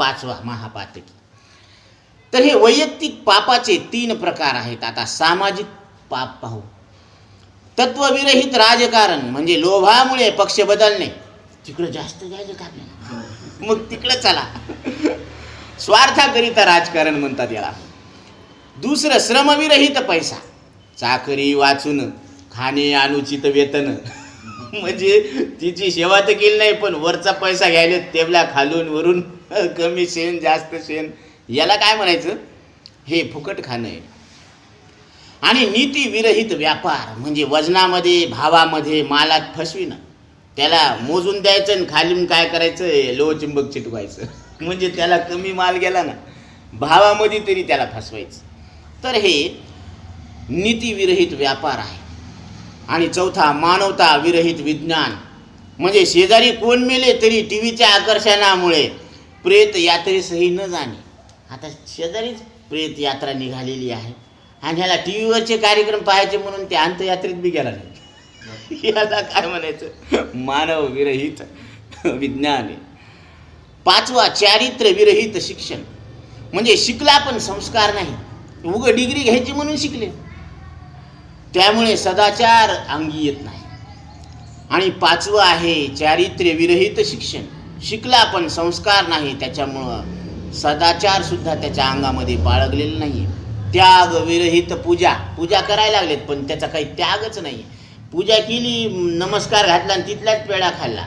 पाचवा महापातकी. तर हे वैयक्तिक पापाचे 3 प्रकार आहेत. आता सामाजिक पाप पाहू. तत्वविरहित राजकारण म्हणजे लोभामुळे पक्ष बदलणे. तिकडं जास्त जायचं का आपल्याला, मग तिकडं चला. स्वार्थाकरिता राजकारण म्हणतात याला. दुसरं श्रमविरहित पैसा, चाकरी वाचून खाणे अनुचित वेतन, म्हणजे तिची सेवा तर केली नाही पण वरचा पैसा घ्यायला टेबला खालून वरून कमी शेण जास्त शेण, याला काय म्हणायचं, हे फुकट खाणं आहे. आणि नीतीविरहित व्यापार म्हणजे वजनामध्ये भावामध्ये मालात फसविणं. त्याला मोजून द्यायचं आणि खालून काय करायचं, लोहचुंबक चिटवायचं, म्हणजे त्याला कमी माल गेला ना भावामध्ये तरी त्याला फसवायचं. तर हे नीतीविरहित व्यापार आहे. आणि चौथा मानवता विरहित विज्ञान म्हणजे शेजारी कोण मेले तरी टी व्हीच्या आकर्षणामुळे प्रेत यात्रेसही न जाणे. आता शेजारीच प्रेत यात्रा निघालेली आहे आणि ह्याला टी व्हीवरचे कार्यक्रम पाहायचे म्हणून ते अंत्ययात्रेत बी गेला नाही. याला काय म्हणायचं, मानव विरहित विज्ञान आहे. पाचवा चारित्र्य विरहित शिक्षण म्हणजे शिकला पण संस्कार नाही, उग डिग्री घ्यायची म्हणून शिकले, त्यामुळे सदाचार अंगी येत नाही. आणि पाचवं आहे चारित्र्य विरहित शिक्षण, शिकला पण संस्कार नाही, त्याच्यामुळं सदाचार सुद्धा त्याच्या अंगामध्ये बाळगलेलं नाही. त्याग विरहित पूजा, पूजा करायला लागलेत पण त्याचा काही त्यागच नाही. पूजा केली, नमस्कार घातला आणि तिथलाच पेढा खाल्ला.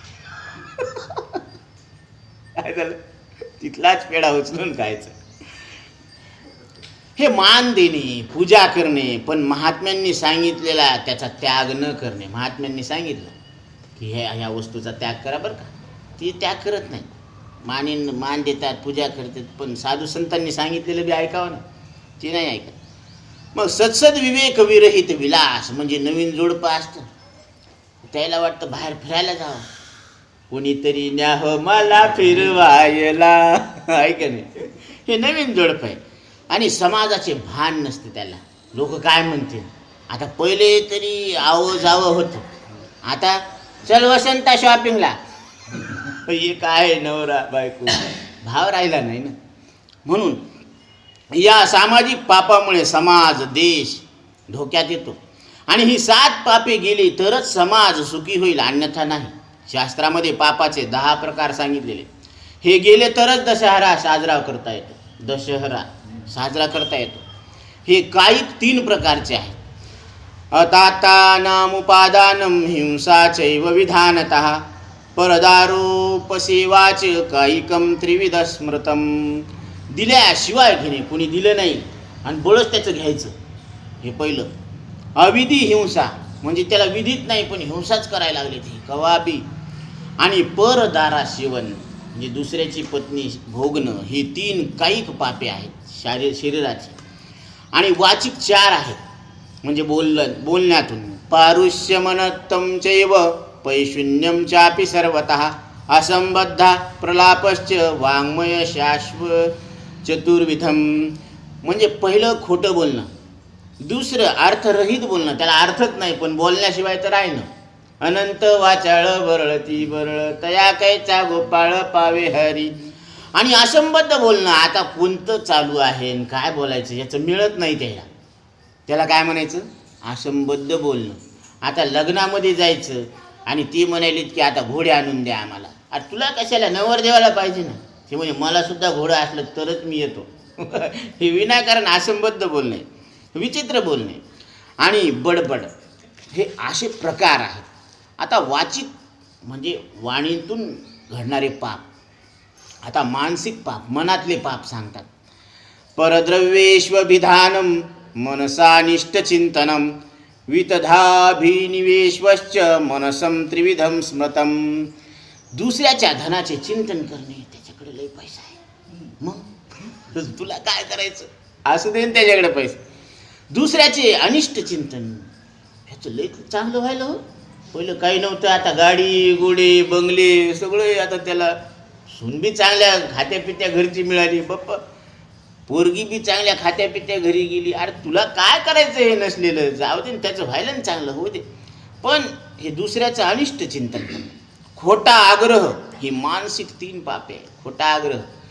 काय झालं, तिथलाच पेढा उचलून खायचं. हे मान देणे, पूजा करणे, पण महात्म्यांनी सांगितलेला त्याचा त्याग न करणे. महात्म्यांनी सांगितलं की ह्या वस्तूचा त्याग करा बरं का, ती त्याग करत नाही. मान देतात, पूजा करतात, पण साधू संतांनी सांगितलेलं बी ऐकावं ना, ती नाही ऐकत. मग सत्सद विवेक विरहित विलास म्हणजे नवीन जोडपं असतं, त्याला वाटतं बाहेर फिरायला जावं, कोणीतरी न्याह मला फिरवायला, ऐक नाही, हे नवीन जोडपं आहे. आणि समाजाचे भान नसते त्याला, लोक काय म्हणतील. आता पहिले तरी आवं जावं होतं, आता चल वसंता शॉपिंगला, हे काय नवरा बायको भाव राहिला नाही ना. म्हणून या सामाजिक पापामुळे समाज देश धोक्यात येतो. आणि ही 7 पापे गेली तरच समाज सुखी होईल, अन्यथा नाही. शास्त्रामध्ये पापाचे 10 प्रकार सांगितलेले, हे गेले तरच दशहरा साजरा करता येतो. दशहरा साजरा करता येतो. हे कायिक 3 प्रकारचे आहेत. अतातानामुपादानम हिंसा चैव विधानतः परदारोपसेवाच कायिकम त्रिविध स्मृतम. दिल्याशिवाय घेणे, कोणी दिलं नाही आणि बळच त्याचं घ्यायचं, हे पहिलं. अविधी हिंसा म्हणजे त्याला विधीत नाही पण हिंसाच करायला लागले ते कवाबी. आणि परदारा सेवन म्हणजे दुसऱ्याची पत्नी भोगणं, ही 3 कायिक पापे आहेत शरीराची. आणि वाचिक 4 आहेत म्हणजे बोलण्यातून. पारुष्यमनत्तम चैव पैशून्यम चापि सर्वतः असंबद्धा प्रलापश्च वाङ्मय शाश्व चतुर्विधम म्हणजे पहिलं खोटं बोलणं, दुसरं अर्थरहित बोलणं, त्याला अर्थच नाही पण बोलण्याशिवाय तर आहे ना. अनंत वाचाळ बरळती बरळ तया कैचा गोपाळ पावे हरी. आणि असंबद्ध बोलणं, आता कोणतं चालू आहे आणि काय बोलायचं याचं मिळत नाही त्याला काय म्हणायचं, असंबद्ध बोलणं. आता लग्नामध्ये जायचं आणि ती म्हणालीत की आता घोडे आणून द्या आम्हाला. अरे तुला कशाला, नवरदेवाला पाहिजे ना. ते म्हणजे मला सुद्धा घोडं असलं तरच मी येतो. हे विनाकारण असंबद्ध बोलणे, विचित्र बोलणे आणि बडबड, हे असे प्रकार आहेत. आता वाचिक म्हणजे वाणीतून घडणारे पाप. आता मानसिक पाप, मनातले पाप सांगतात. परद्रव्येष्वभिधानम मनसानिष्टचिंतनम वितधाभिनिवेशश्च मनसम त्रिविधम स्मृतम. दुसऱ्याच्या धनाचे चिंतन करणे, त्याच्याकडे लय पैसा आहे मग तुला काय करायचं, असू दे त्याच्याकडे पैसा. दुसऱ्याचे अनिष्ट चिंतन, ह्याचं लय चांगलं व्हायला हो, पहिलं काही नव्हतं, आता गाडी गोडे बंगले सगळे, आता त्याला सून बी चांगल्या खात्यापित्या घरची मिळाली, बाप्पा पोरगी बी चांगल्या खात्यापित्या घरी गेली. अरे तुला काय करायचं हे नसलेलं, जाऊ दे त्याचं व्हायला चांगलं होऊ दे. पण हे दुसऱ्याचं अनिष्ट चिंतन, खोटा आग्रह, ही मानसिक 3 पापे आहे. खोटा आग्रह